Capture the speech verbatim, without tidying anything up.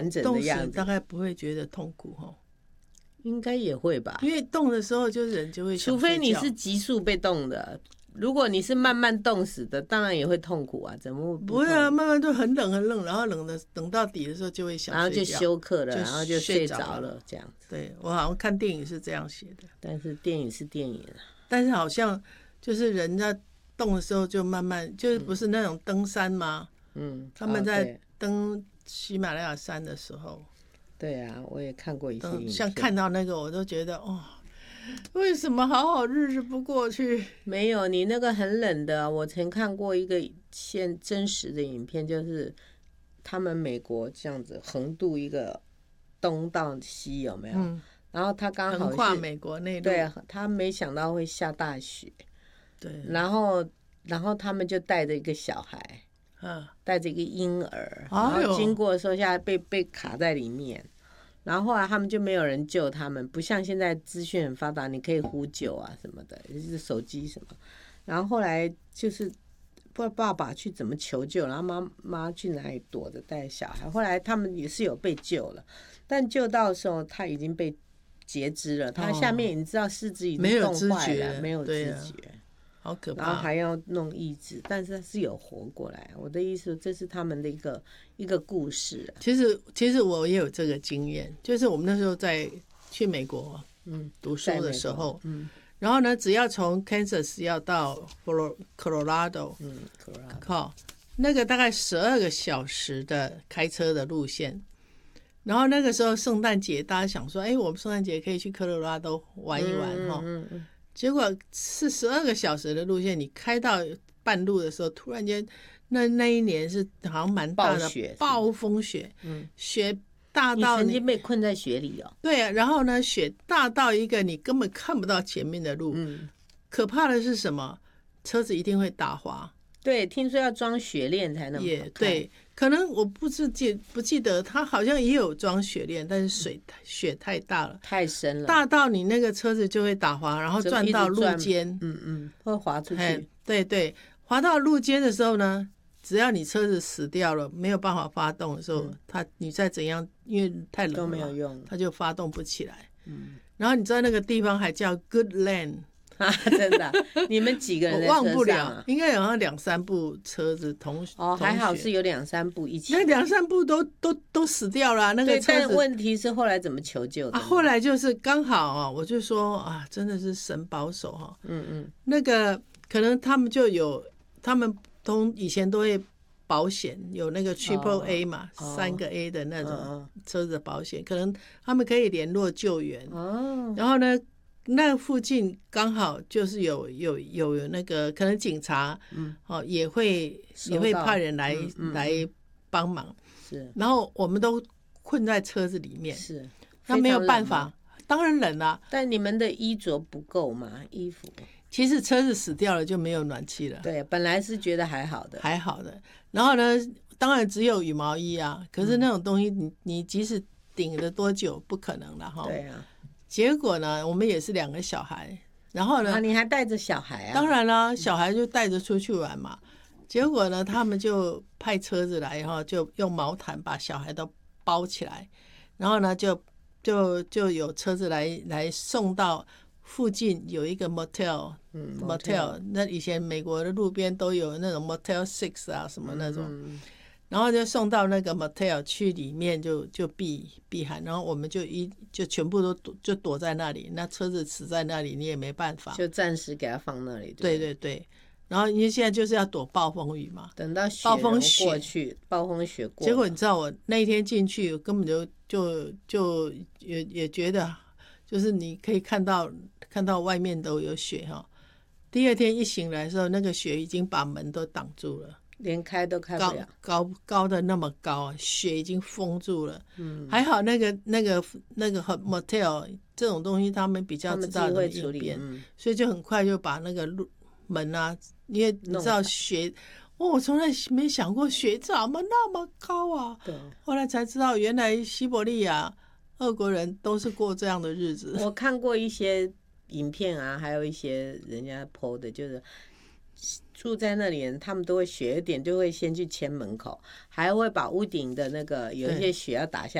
整的样子， 大概不会觉得痛苦哦。 应该也会吧， 因为动的时候就人就会想睡觉， 除非你是急速被冻的。如果你是慢慢冻死的，当然也会痛苦啊，怎么 不, 不会啊？慢慢都很冷很冷，然后冷的冷到底的时候就会想睡觉， 然后就休克了， 就然后就睡着着了，这样子。 对，我好像看电影是这样写的， 但是电影是电影啊， 但是好像就是人在动的时候就慢慢，就是不是那种登山吗？ 嗯， 他们在登喜马拉雅山的时候。 对啊，我也看过一些影片， 像看到那个我都觉得哦，为什么好好日子不过去？ 没有，你那个很冷的，我曾看过一个现真实的影片，就是他们美国这样子横渡一个东到西，有没有？嗯、然后他刚好是横跨美国内陆， 对，他没想到会下大雪， 对， 然后然后他们就带着一个小孩。嗯，带着一个婴儿，然后经过的时候，现在被被卡在里面，然后后来他们就没有人救他们，不像现在资讯很发达，你可以呼救啊什么的，就是手机什么。然后后来就是不知道爸爸去怎么求救，然后妈妈去哪里躲着带小孩。后来他们也是有被救了，但救到的时候他已经被截肢了，他下面你知道四肢已经冻坏了，没有知觉。 好可怕， 然后还要弄义肢，但是他是有活过来。我的意思，这是他们的一个一个故事、啊。 其实，其实我也有这个经验，就是我们那时候在去美国嗯读书的时候，嗯，然后呢，只要从 Kansas 要到 Colorado， 嗯，靠，那个大概十二个小时的开车的路线。然后那个时候圣诞节，大家想说，哎，我们圣诞节可以去科罗拉多玩一玩哈。嗯嗯嗯结果是十二个小时的路线，你开到半路的时候，突然间，那那一年是好像蛮大的暴风雪，嗯，雪大到 你, 你曾经被困在雪里哦。 对啊，然后呢，雪大到一个你根本看不到前面的路，嗯，可怕的是什么？车子一定会打滑。 对，听说要装雪链才能也对，可能我不是记不记得，他好像也有装雪链，但是水雪太大了， 太深了， 大到你那个车子就会打滑，然后转到路肩， 嗯嗯，会滑出去。 对对，滑到路肩的时候呢，只要你车子死掉了，没有办法发动的时候，嗯、它你再怎样，因为太冷了都没有用， 它就发动不起来。嗯，然后你知道那个地方还叫 Good Land。 啊，真的、啊？你们几个人在车上、啊？ 我忘不了，应该有像两三部车子同哦，还好是有两三部一起。 那两三部都都都死掉了、啊，那个车子。 对，但问题是后来怎么求救的、 啊？后来就是刚好啊，我就说啊，真的是神保守哈、啊。嗯嗯。那个可能他们就有，他们从以前都会保险有那个 Triple A 嘛，哦、三个 A 的那种车子的保险，哦、可能他们可以联络救援。哦。然后呢？那附近刚好就是有有有有那个可能警察，嗯，哦也会也会派人来、嗯嗯、来帮忙，是。然后我们都困在车子里面，是。那没有办法，当然冷啊。 但你们的衣着不够嘛？衣服？ 其实车子死掉了就没有暖气了。 对，本来是觉得还好的， 还好的。然后呢，当然只有羽毛衣啊。可是那种东西你，你你即使顶了多久，不可能了哈。 对啊。 结果呢，我们也是两个小孩，然后呢， 啊、你还带着小孩啊？ 当然啦，小孩就带着出去玩嘛。结果呢，他们就派车子来，然后就用毛毯把小孩都包起来，然后呢，就就就有车子来来送到附近有一个 motel， 嗯 motel， 那以前美国的路边都有那种 motel six 啊什么那种。嗯然后就送到那个 motel 去里面就就避避寒，然后我们就一就全部都躲就躲在那里，那车子死在那里你也没办法， 就暂时给它放那里。 对对对，然后因为现在就是要躲暴风雨嘛， 等到雪暴风雪过去，暴风雪过， 结果你知道我那一天进去根本就就就也也觉得就是你可以看到看到外面都有雪哈，第二天一醒来的时候，那个雪已经把门都挡住了。 连开都开不了， 高高高的那么高，雪已经封住了。嗯，还好那个那个那个 motel 这种东西，他们比较知道怎么应变、嗯，所以就很快就把那个路门啊，因为你知道雪，哦，我从来没想过雪怎么那么高啊。对，后来才知道原来西伯利亚俄国人都是过这样的日子。 我看过一些影片啊，还有一些人家 po 的，就是。住在那里人，他们都会雪一点，就会先去牵门口，还会把屋顶的那个有一些雪要打下来。